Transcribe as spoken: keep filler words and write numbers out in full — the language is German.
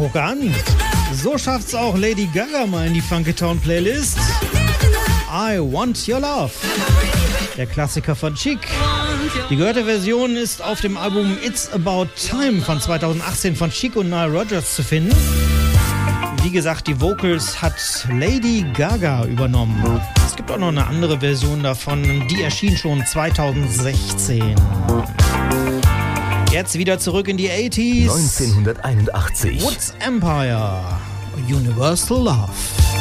Guck an. So schafft's auch Lady Gaga mal in die Funky-Town Playlist. I Want Your Love. Der Klassiker von Chic. Die gehörte Version ist auf dem Album It's About Time von zweitausendachtzehn von Chic und Nile Rodgers zu finden. Wie gesagt, die Vocals hat Lady Gaga übernommen. Es gibt auch noch eine andere Version davon, die erschien schon zweitausendsechzehn. Jetzt wieder zurück in die achtziger. neunzehnhunderteinundachtzig. Woods Empire. Universal Love.